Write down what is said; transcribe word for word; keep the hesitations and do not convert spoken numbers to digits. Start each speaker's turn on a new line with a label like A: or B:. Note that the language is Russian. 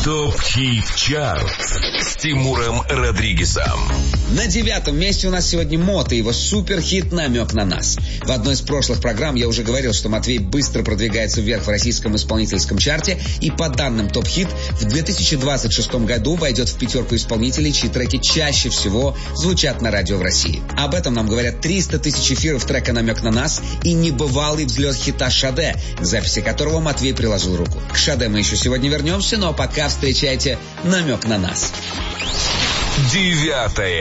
A: ТОП-хит-чарт с Тимуром Родригезом.
B: На девятом месте у нас сегодня Мот и его суперхит «Намек на нас». В одной из прошлых программ я уже говорил, что Матвей быстро продвигается вверх в российском исполнительском чарте, и по данным ТОП-хит в две тысячи двадцать шестом году войдет в пятерку исполнителей, чьи треки чаще всего звучат на радио в России. Об этом нам говорят триста тысяч эфиров трека «Намек на нас» и небывалый взлет хита «Шаде», к записи которого Матвей приложил руку. К «Шаде» мы еще сегодня вернемся, но пока встречайте «Намек на нас».
A: Девятое.